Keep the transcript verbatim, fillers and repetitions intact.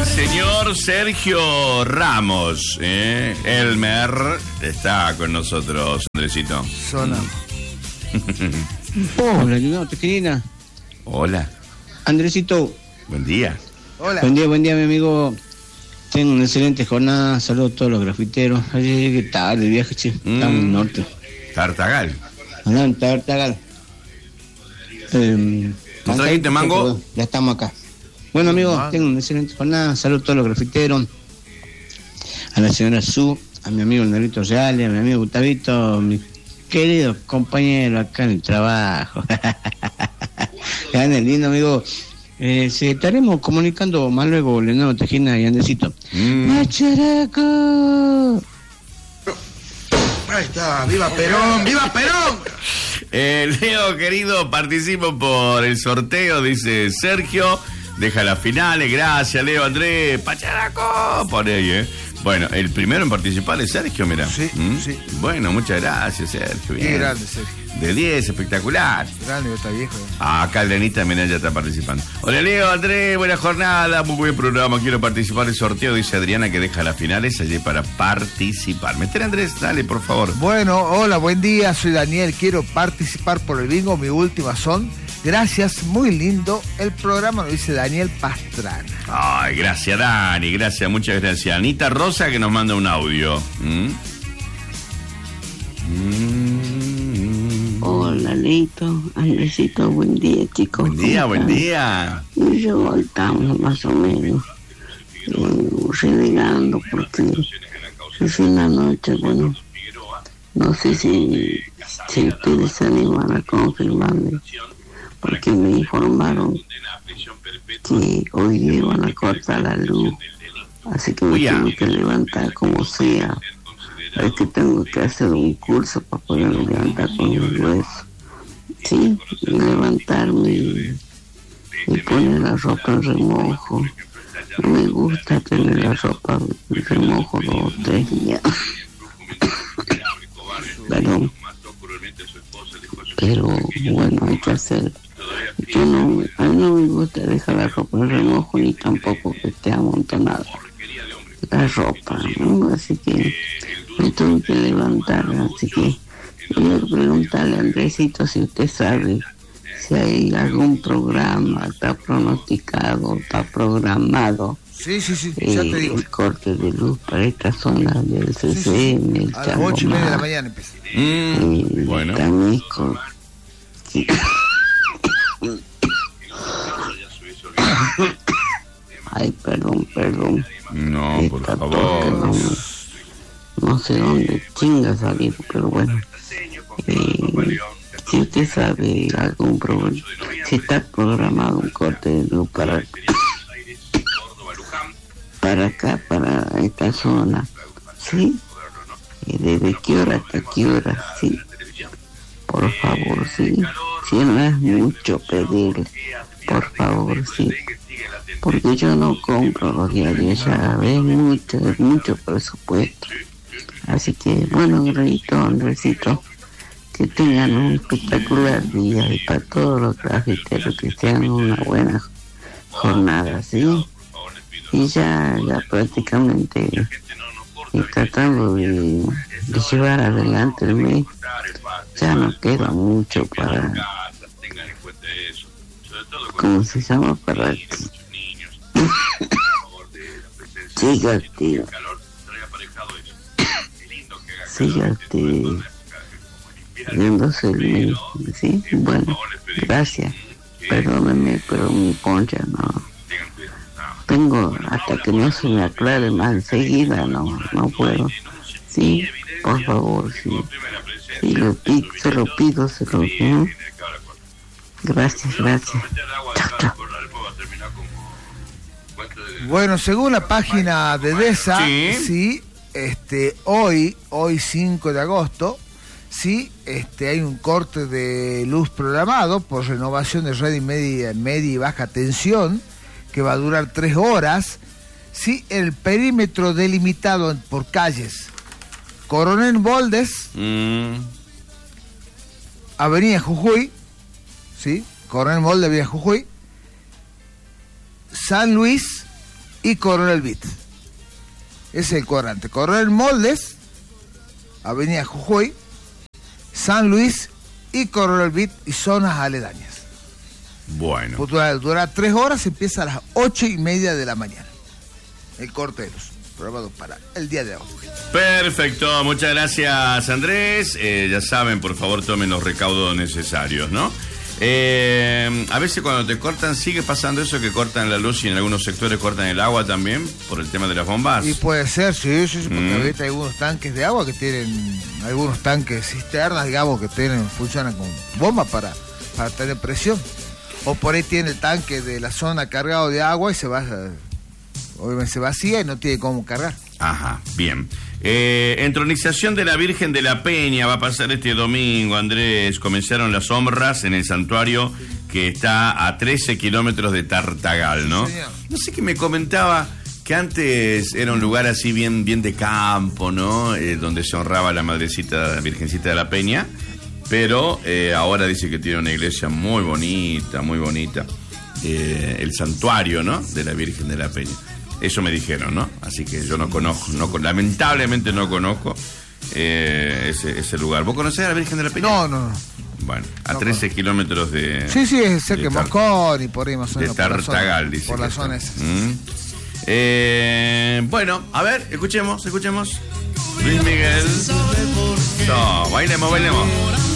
señor Sergio Ramos, ¿eh? Elmer está con nosotros, Andresito. Zona. Hola, no, Tequilina. Hola. Andresito. Buen día. Hola. Buen día, buen día, mi amigo. Tengo una excelente jornada. Saludos a todos los grafiteros. Ayer llegué tarde de viaje, che. Mm. Estamos en el norte. Tartagal. Andá en Tartagal. Eh, ¿No trajiste mango? Perdón, ya estamos acá. Bueno, amigos, Mango. tengo una excelente jornada. Saludos a todos los grafiteros. A la señora Su, a mi amigo el Negrito Real, a mi amigo Gustavito, mi querido compañero acá en el trabajo. Grande, lindo, amigo. Eh, se estaremos comunicando más luego, Leonardo Tejina y Andresito. Mm. ¡Macharaco! Ahí está, viva Perón, viva Perón. Eh, Leo, querido, participo por el sorteo, dice Sergio. Deja las finales, gracias, Leo, Andrés, Pacharaco. Por ahí, ¿eh? Bueno, el primero en participar es Sergio, mira. Sí, ¿Mm? sí. Bueno, muchas gracias, Sergio. Bien. Qué grande, Sergio. De diez, espectacular. Grande, está viejo. Ah, Caldenita, mira, ya está participando. Hola, Leo, Andrés, buena jornada, muy buen programa. Quiero participar del sorteo, dice Adriana, que deja las finales allí para participar. Meter, Andrés, dale, por favor. Bueno, hola, buen día, soy Daniel. Quiero participar por el bingo. Mi última son. Gracias, muy lindo. El programa lo dice Daniel Pastrana. Ay, gracias, Dani, gracias, muchas gracias. Anita Rosa, que nos manda un audio. ¿Mm? Mm. Hola, Lito, Andresito, buen día, chicos. Buen día, ¿Cómo buen están? día. Y yo estamos más o menos eh, renegando porque es una noche, bueno, no sé si, si ustedes se animan a confirmarme, porque me informaron que hoy iban a cortar la luz, así que me Uy, ya. tengo que levantar como sea. Es que tengo que hacer un curso para poder levantar con el hueso. Sí, levantarme y, y poner la ropa en remojo. No me gusta tener la ropa en remojo dos o tres días. Pero, pero bueno, hay que hacer. Yo no, a mí no me gusta dejar la ropa en remojo ni tampoco que esté amontonada la ropa, ¿no? Así que me tengo que levantar, así que quiero preguntarle a Andresito si usted sabe si hay algún programa, está pronosticado, está programado. Sí, sí, sí, eh, ya te digo. el corte de luz para esta zona del C C M, el A las ocho y media de la Changomar, mañana empieza. Mm. el Bueno. Tamisco. Sí. Ay, perdón, perdón. No, por Esta tos que favor. no, no sé dónde chinga salir, pero bueno. Eh, si usted sabe algún programa, si está programado un corte de luz para, para acá, para esta zona, ¿sí? ¿Y desde qué hora hasta qué hora? Sí. Por favor, sí. Si no es mucho pedir, por favor, sí. Porque yo no compro los diarios, ya es mucho, es mucho presupuesto. Así que, bueno, Andresito, Andresito, que tengan un espectacular día y para todos los grafiteros que tengan una buena jornada, ¿sí? Y ya, ya prácticamente y tratando de, de llevar adelante el mes, ya no queda mucho para, ¿cómo se llama? Para que siga tío siga tío viéndose el mes, ¿sí? Bueno, gracias, perdónenme, pero mi poncha no tengo, hasta que no se me aclare más enseguida, no, no puedo, sí, por favor, sí, sí lo pido, se lo pido, se lo pido. Gracias, gracias. Chao, chao. Bueno, según la página de DESA, Sí. sí, este, hoy, hoy cinco de agosto, sí, este, hay un corte de luz programado por renovación de red y media, media y baja tensión, que va a durar tres horas, sí, el perímetro delimitado por calles Coronel Boldes, Mm. Avenida Jujuy, sí, Coronel Boldes, Avenida Jujuy, San Luis, y Coronel Beat. Ese es el cuadrante. Coronel Moldes, Avenida Jujuy, San Luis y Coronel Beat y zonas aledañas. Bueno. Pues dura, dura tres horas, empieza a las ocho y media de la mañana. El corte de luz, programado para el día de hoy. Perfecto, muchas gracias Andrés. Eh, ya saben, por favor tomen los recaudos necesarios, ¿no? Eh, a veces cuando te cortan, sigue pasando eso que cortan la luz y en algunos sectores cortan el agua también por el tema de las bombas. Y puede ser, sí, sí, sí, porque Mm. ahorita hay algunos tanques de agua que tienen, algunos tanques cisternas, digamos, que tienen, funcionan con bombas para, para tener presión. O por ahí tiene el tanque de la zona cargado de agua y se va, obviamente se vacía y no tiene cómo cargar. Ajá, bien. Eh, entronización de la Virgen de la Peña va a pasar este domingo, Andrés. Comenzaron las honras en el santuario que está a trece kilómetros de Tartagal, ¿no? Sí, señor. No sé qué me comentaba que antes era un lugar así bien, bien de campo, ¿no? Eh, donde se honraba a la madrecita, la Virgencita de la Peña. Pero eh, ahora dice que tiene una iglesia muy bonita, muy bonita. Eh, el santuario, ¿no? De la Virgen de la Peña. Eso me dijeron, ¿no? Así que yo no conozco, no, lamentablemente no conozco eh, ese, ese lugar. ¿Vos conocés a la Virgen de la Peña? No, no, no. Bueno, a No trece kilómetros de... Sí, sí, es cerca de Tar- Moscón y por ahí más o De menos. por la zona- Tartagal, dice. Por que la está. zona esa. Mm. Eh, bueno, a ver, escuchemos, escuchemos. Luis Miguel. No, bailemos, bailemos.